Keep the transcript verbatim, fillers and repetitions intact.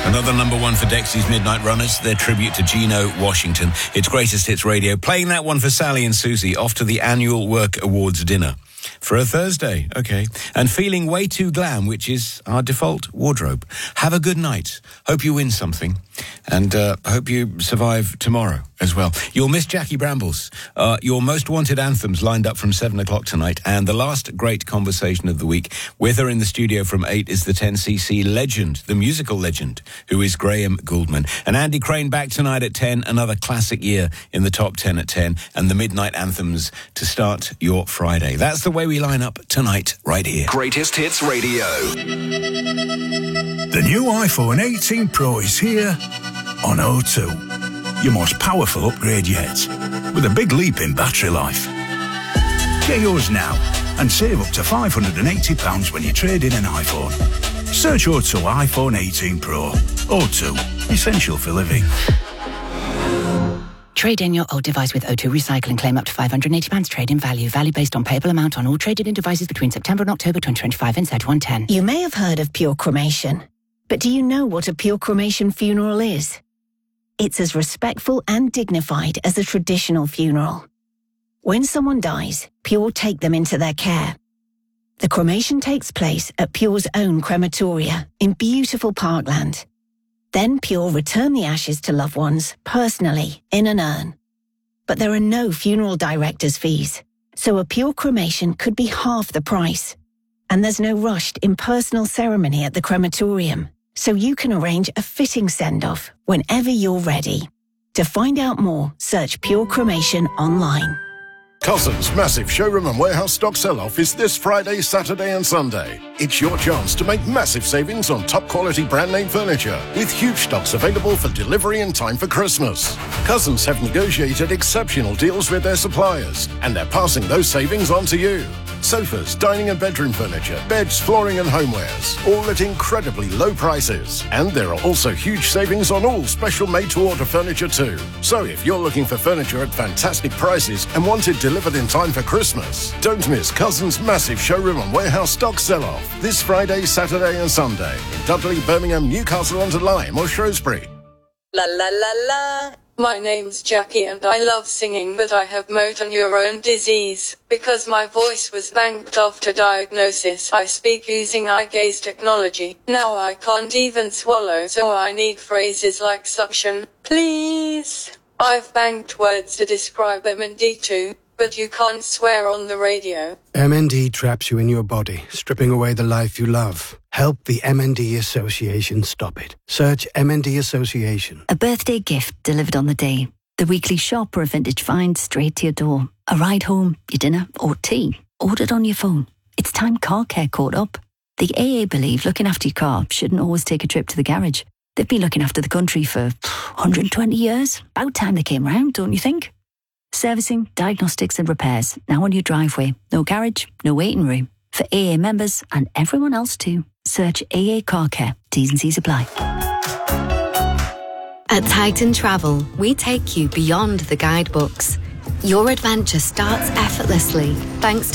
Another number one for Dexy's Midnight Runners, their tribute to Geno Washington. It's Greatest Hits Radio. Playing that one for Sally and Susie off to the annual Work Awards dinner. For a Thursday, okay. And feeling way too glam, which is our default wardrobe. Have a good night. Hope you win something. And uh, hope you survive tomorrow as well. You'll miss Jackie Brambles. Uh, your most wanted anthems lined up from seven o'clock tonight. And the last great conversation of the week. With her in the studio from eight is the ten C C legend, the musical legend, who is Graham Gouldman. And Andy Crane back tonight at ten. Another classic year in the top ten at ten. And the midnight anthems to start your Friday. That's the way we line up tonight, right here. Greatest Hits Radio. The new iPhone eighteen Pro is here on O two. Your most powerful upgrade yet, with a big leap in battery life. Get yours now and save up to five hundred eighty pounds when you trade in an iPhone. Search O two iPhone eighteen Pro. O two, essential for living. Trade in your old device with O two Recycle and claim up to five hundred eighty pounds trade-in value. Value based on payable amount on all traded-in devices between September and October twenty twenty-five in Z one ten. You may have heard of pure cremation, but do you know what a pure cremation funeral is? It's as respectful and dignified as a traditional funeral. When someone dies, Pure take them into their care. The cremation takes place at Pure's own crematoria in beautiful Parkland. Then Pure return the ashes to loved ones personally in an urn. But there are no funeral director's fees, so a Pure cremation could be half the price. And there's no rushed impersonal ceremony at the crematorium, so you can arrange a fitting send-off whenever you're ready. To find out more, search Pure Cremation online. Cousins' massive showroom and warehouse stock sell-off is this Friday, Saturday and Sunday. It's your chance to make massive savings on top-quality brand-name furniture, with huge stocks available for delivery in time for Christmas. Cousins have negotiated exceptional deals with their suppliers, and they're passing those savings on to you. Sofas, dining and bedroom furniture, beds, flooring and homewares, all at incredibly low prices. And there are also huge savings on all special made-to-order furniture too. So if you're looking for furniture at fantastic prices and want it delivered in time for Christmas, don't miss Cousins' massive showroom and warehouse stock sell-off this Friday, Saturday and Sunday in Dudley, Birmingham, Newcastle-under-Lyme or Shrewsbury. La la la la. My name's Jackie and I love singing, but I have motor neurone disease. Because my voice was banked after diagnosis, I speak using eye gaze technology. Now I can't even swallow, so I need phrases like suction, please. I've banked words to describe M N D too, but you can't swear on the radio. M N D traps you in your body, stripping away the life you love. Help the M N D Association stop it. Search M N D Association. A birthday gift delivered on the day. The weekly shop or a vintage find straight to your door. A ride home, your dinner or tea. Ordered on your phone. It's time car care caught up. The A A believe looking after your car shouldn't always take a trip to the garage. They've been looking after the country for one hundred twenty years. About time they came round, don't you think? Servicing, diagnostics and repairs. Now on your driveway. No garage, no waiting room. For A A members and everyone else too. Search A A Car Care. T's and C's apply. At Titan Travel, we take you beyond the guidebooks. Your adventure starts effortlessly thanks to